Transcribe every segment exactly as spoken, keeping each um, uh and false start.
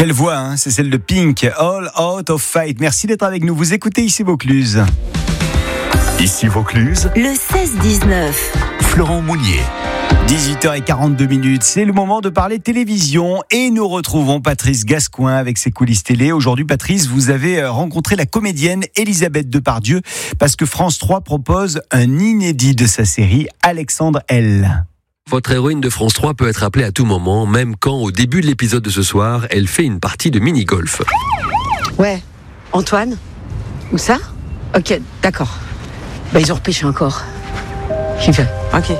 Quelle voix, hein, c'est celle de Pink, All Out of Fight. Merci d'être avec nous. Vous écoutez Ici Vaucluse. Ici Vaucluse, le seize dix-neuf. Florent Mounier. dix-huit heures quarante-deux minutes, c'est le moment de parler télévision et nous retrouvons Patrice Gascoin avec ses coulisses télé. Aujourd'hui, Patrice, vous avez rencontré la comédienne Elisabeth Depardieu parce que France trois propose un inédit de sa série Alexandre L. Votre héroïne de France trois peut être appelée à tout moment, même quand, au début de l'épisode de ce soir, elle fait une partie de mini-golf. Ouais, Antoine ? Où ça ? Ok, d'accord. Bah ils ont repêché encore. J'y vais. Ok.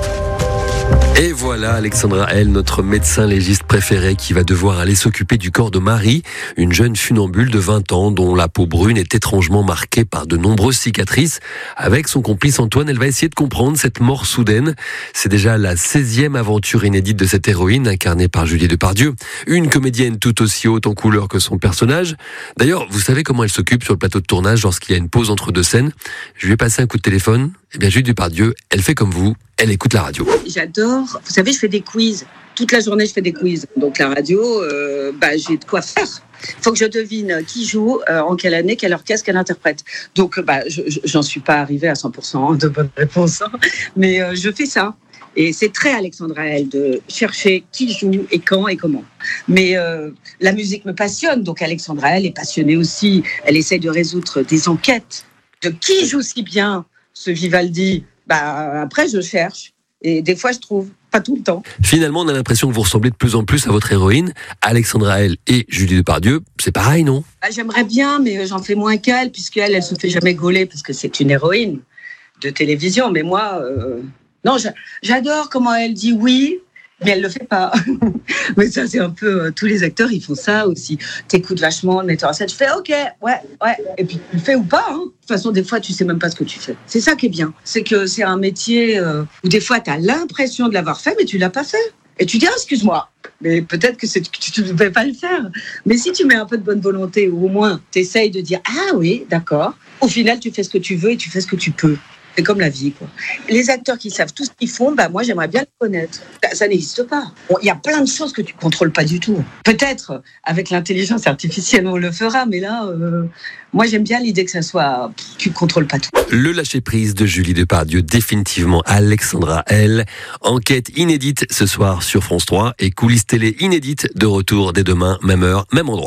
Et voilà Alexandra L, notre médecin légiste préféré qui va devoir aller s'occuper du corps de Marie, une jeune funambule de vingt ans dont la peau brune est étrangement marquée par de nombreuses cicatrices. Avec son complice Antoine, elle va essayer de comprendre cette mort soudaine. C'est déjà la seizième aventure inédite de cette héroïne incarnée par Julie Depardieu, une comédienne tout aussi haute en couleur que son personnage. D'ailleurs, vous savez comment elle s'occupe sur le plateau de tournage lorsqu'il y a une pause entre deux scènes ? Je lui ai passé un coup de téléphone. Eh bien, Julie Depardieu, elle fait comme vous, elle écoute la radio. J'adore. Vous savez, je fais des quiz. Toute la journée, je fais des quiz. Donc la radio, euh, bah, j'ai de quoi faire. Il faut que je devine qui joue, euh, en quelle année, quelle orchestre, quelle interprète. Donc, bah, je, j'en suis pas arrivée à cent pour cent de bonnes réponses. Hein. Mais euh, je fais ça. Et c'est très Alexandra L de chercher qui joue et quand et comment. Mais euh, la musique me passionne. Donc Alexandra L est passionnée aussi. Elle essaye de résoudre des enquêtes de qui joue si bien ce Vivaldi. Bah, après, je cherche. Et des fois, je trouve. Pas tout le temps. Finalement, on a l'impression que vous ressemblez de plus en plus à votre héroïne. Alexandra L et Julie Depardieu, c'est pareil, non ? Bah, j'aimerais bien, mais j'en fais moins qu'elle, puisqu'elle, elle se fait jamais gauler, parce que c'est une héroïne de télévision. Mais moi, euh... non, j'adore comment elle dit oui, mais elle le fait pas. Mais ça, c'est un peu... Euh, tous les acteurs, ils font ça aussi. T'écoutes vachement le metteur en scène. Je fais OK, ouais, ouais. Et puis, tu le fais ou pas, hein. De toute façon, des fois, tu sais même pas ce que tu fais. C'est ça qui est bien. C'est que c'est un métier euh, où des fois, tu as l'impression de l'avoir fait, mais tu l'as pas fait. Et tu dis, ah, excuse-moi, mais peut-être que, c'est, que tu ne pouvais pas le faire. Mais si tu mets un peu de bonne volonté, ou au moins, tu essayes de dire, ah oui, d'accord. Au final, tu fais ce que tu veux et tu fais ce que tu peux. C'est comme la vie, quoi. Les acteurs qui savent tout ce qu'ils font, bah moi, j'aimerais bien le connaître. Ça, ça n'existe pas. Il bon, y a plein de choses que tu contrôles pas du tout. Peut-être, avec l'intelligence artificielle, on le fera, mais là, euh, moi, j'aime bien l'idée que ça soit... Tu contrôles pas tout. Le lâcher-prise de Julie Depardieu, définitivement Alexandra L. Enquête inédite ce soir sur France trois et coulisses télé inédite de retour dès demain, même heure, même endroit.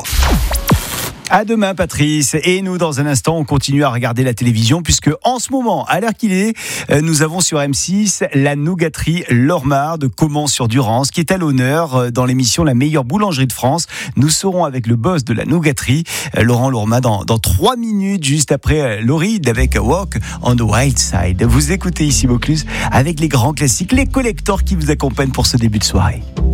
À demain, Patrice. Et nous, dans un instant, on continue à regarder la télévision puisque, en ce moment, à l'heure qu'il est, nous avons sur M six la nougaterie Lormard de Caumont-sur-Durance qui est à l'honneur dans l'émission La meilleure boulangerie de France. Nous serons avec le boss de la nougaterie, Laurent Lormard, dans, dans trois minutes, juste après Lauride avec Walk on the Wild Side. Vous écoutez Ici Vaucluse avec les grands classiques, les collectors qui vous accompagnent pour ce début de soirée.